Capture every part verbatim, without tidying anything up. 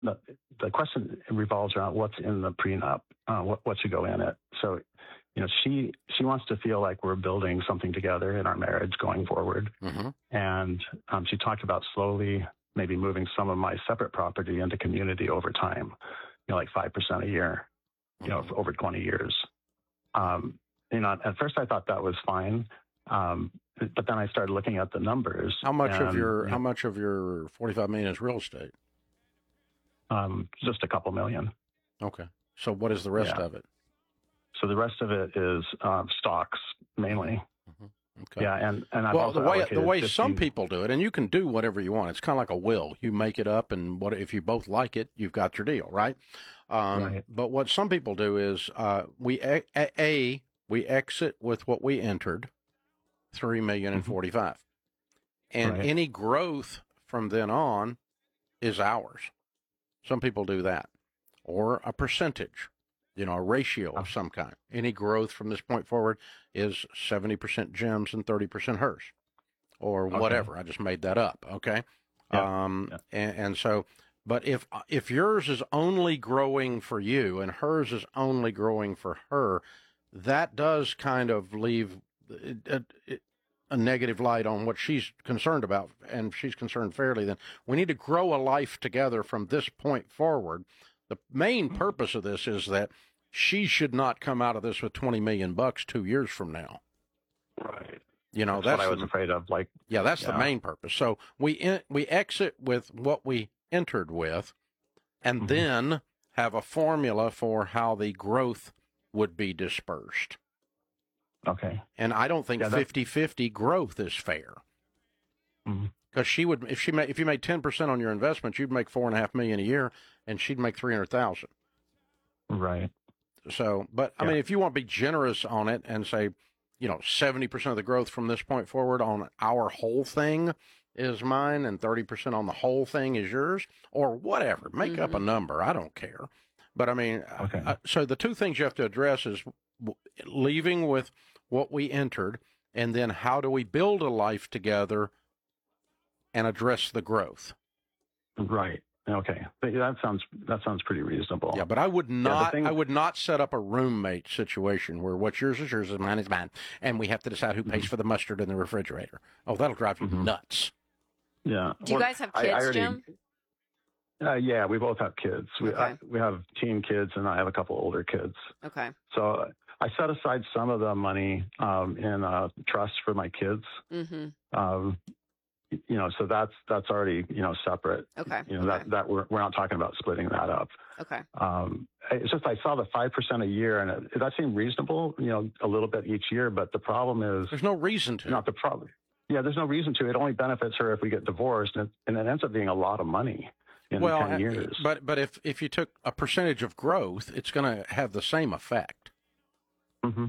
the, the question revolves around what's in the prenup, uh, what, what should go in it. So, you know, she, she wants to feel like we're building something together in our marriage going forward. Mm-hmm. And um, she talked about slowly maybe moving some of my separate property into community over time, you know, like five percent a year, you know, for over twenty years. Um, you know, at first I thought that was fine. Um, but then I started looking at the numbers. How much and, of your, you know, how much of your forty-five million is real estate? Um, just a couple million. Okay. So what is the rest Yeah. of it? So the rest of it is um, stocks mainly. Mm-hmm. Okay. Yeah, and and I've well, also the way the allocated way fifteen some people do it, and you can do whatever you want. It's kind of like a will. You make it up, and what if you both like it, you've got your deal, right? Um, Right. But what some people do is uh, we a, a we exit with what we entered, three million and forty-five, and Right. any growth from then on is ours. Some people do that, or a percentage, you know, a ratio of some kind. Any growth from this point forward is seventy percent Jim's and thirty percent hers, or Okay. whatever. I just made that up, okay? Yeah. Um, Yeah. And, and so, but if if yours is only growing for you and hers is only growing for her, that does kind of leave a, a, a negative light on what she's concerned about, and if she's concerned fairly, then we need to grow a life together from this point forward. The main purpose of this is that she should not come out of this with twenty million bucks two years from now. Right. You know, That's, that's what I was the, afraid of. Like, yeah, that's yeah. the main purpose. So we in, we exit with what we entered with, and Mhm. then have a formula for how the growth would be dispersed. Okay. And I don't think Yeah, that- fifty-fifty growth is fair. Mhm. Because she would, if she made, if you made ten percent on your investment, you'd make four and a half million a year, and she'd make three hundred thousand. Right. So, but I Yeah. mean, if you want to be generous on it and say, you know, seventy percent of the growth from this point forward on our whole thing is mine, and thirty percent on the whole thing is yours, or whatever, make Mm-hmm. up a number. I don't care. But I mean, Okay. uh, so the two things you have to address is w- leaving with what we entered, and then how do we build a life together and address the growth. Right. Okay. But that sounds that sounds pretty reasonable. Yeah, but I would not thing- I would not set up a roommate situation where what's yours is yours and mine is mine, and we have to decide who pays Mhm. for the mustard in the refrigerator. Oh, that'll drive you Mhm. nuts. Yeah. Do you Well, guys have I- kids, I already- Jim? Uh, yeah, we both have kids. We Okay. I, we have teen kids, and I have a couple older kids. Okay. So I set aside some of the money um, in a trust for my kids. Mm-hmm. Um, you know, so that's that's already you know separate. Okay. You know okay. that that we're we're not talking about splitting that up. Okay. Um, it's just I saw the five percent a year, and it, that seemed reasonable. You know, a little bit each year, but the problem is There's no reason to. not the problem. Yeah, there's no reason to. It only benefits her if we get divorced, and it, and it ends up being a lot of money in well, ten uh, years. but but if if you took a percentage of growth, it's going to have the same effect. hmm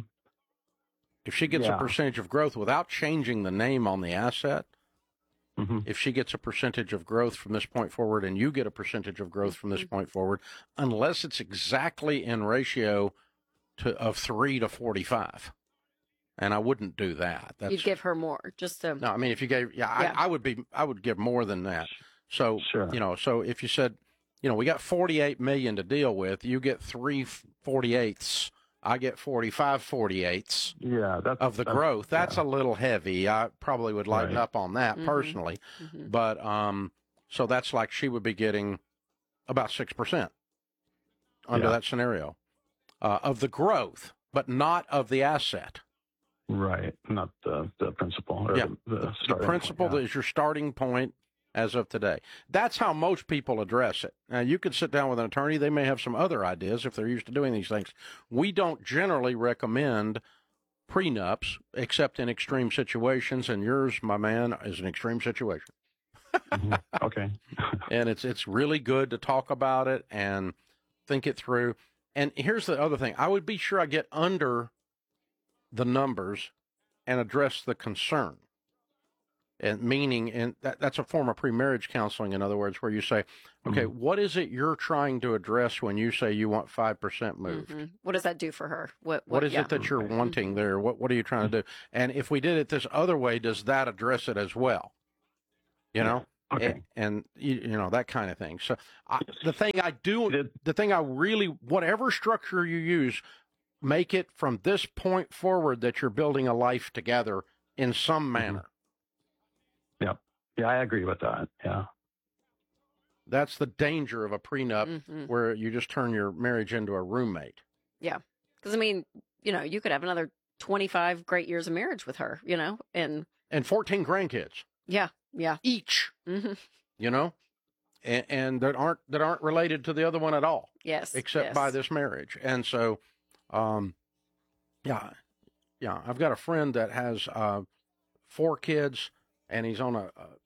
If she gets Yeah. a percentage of growth without changing the name on the asset, hmm if she gets a percentage of growth from this point forward and you get a percentage of growth from this point forward, unless it's exactly in ratio to of three to forty-five. And I wouldn't do that. That's, You'd give her more, just to. no, I mean, if you gave, yeah, Yeah. I, I would be, I would give more than that. So, Sure. you know, so if you said, you know, we got forty-eight million to deal with, you get three forty-eighths, I get forty-five forty-eighths Yeah, that's of the that's- growth. That's yeah. a little heavy. I probably would lighten Right. up on that Mhm. personally. Mhm. But, um, so that's like she would be getting about six percent under Yeah. that scenario uh, of the growth, but not of the asset. right, not the the principal or Yeah, the, the, The, the starting principle point, is your starting point as of today. That's how most people address it. Now, you could sit down with an attorney. They may have some other ideas if they're used to doing these things. We don't generally recommend prenups except in extreme situations, and yours, my man, is an extreme situation. yeah. Mhm. Okay. And it's it's really good to talk about it and think it through. And here's the other thing. I would be sure I get under the numbers and address the concern. And meaning, and that, that's a form of pre-marriage counseling, in other words, where you say, okay, Mhm. what is it you're trying to address when you say you want five percent moved? Mhm. What does that do for her? What? What is yeah. it that you're Right. wanting there? What What are you trying to do? And if we did it this other way, does that address it as well? You know? Okay. and, and you, you know, that kind of thing. So I, the thing I do, the thing I really, whatever structure you use, make it from this point forward that you're building a life together in some manner. Mm-hmm. Yeah. Yeah, I agree with that. Yeah. That's the danger of a prenup Mm-hmm. where you just turn your marriage into a roommate. Yeah. Because, I mean, you know, you could have another twenty-five great years of marriage with her, you know, and And fourteen grandkids. Yeah. Yeah. Each. Mm-hmm. You know? And, and that aren't that aren't related to the other one at all. Yes. Except yes. by this marriage. And so, um, yeah, yeah, I've got a friend that has uh, four kids, and he's on a,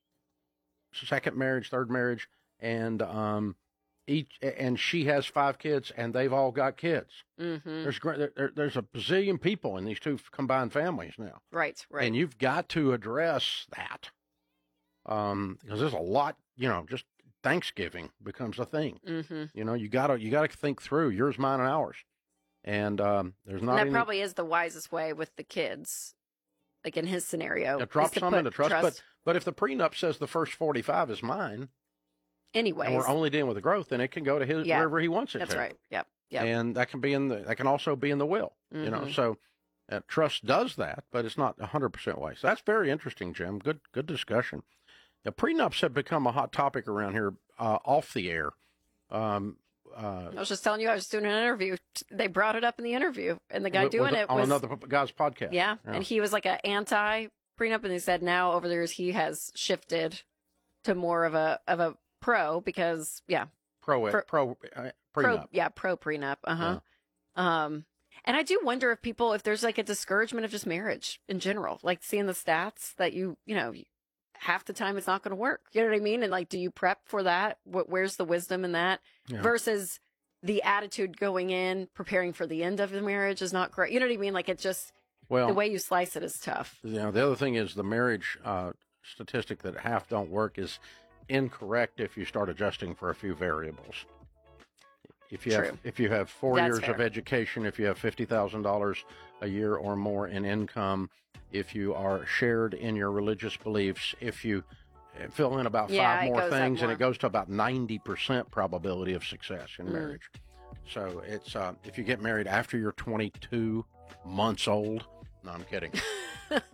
a second marriage, third marriage, and um, each and she has five kids, and they've all got kids. Mm-hmm. There's there, there, there's a bazillion people in these two combined families now, Right. Right. and you've got to address that, um, because there's a lot, you know, just Thanksgiving becomes a thing. Mm-hmm. You know, you gotta you gotta think through yours, mine, and ours. And um, there's not And that any, probably is the wisest way with the kids, like in his scenario. yeah, drop is to some put into trust. But but if the prenup says the first forty-five is mine, anyways, and we're only dealing with the growth, then it can go to his Yeah. wherever he wants it that's to. right. Yep. Yep. And that can be in the that can also be in the will. You know, Mhm. so uh, trust does that, but it's not a hundred percent way. So that's very interesting, Jim. Good good discussion. The prenups have become a hot topic around here uh, off the air. Um, uh, I was just telling you, I was doing an interview. They brought it up in the interview, and the guy with- doing with- it on was another guy's podcast. yeah, Yeah. and he was like an anti prenup, and he said now over the years he has shifted to more of a of a pro because yeah, Pro For- pro uh, pro prenup. yeah pro prenup. Uh huh. Um, and I do wonder if people if there's like a discouragement of just marriage in general, like seeing the stats that you you know. half the time it's not going to work. You know what I mean? And like, do you prep for that? Wh- Where's the wisdom in that? Yeah. Versus the attitude going in, preparing for the end of the marriage is not great. You know what I mean? Like, it just, Well, the way you slice it is tough. you know, the other thing is the marriage uh, statistic that half don't work is incorrect if you start adjusting for a few variables. If you True. have if you have four That's years of fair. education, if you have fifty thousand dollars a year or more in income, if you are shared in your religious beliefs, if you uh, fill in about Yeah, five it more goes up things, and more. it goes to about ninety percent probability of success in Mm. marriage. So it's uh, if you get married after you're twenty-two months old. No, I'm kidding.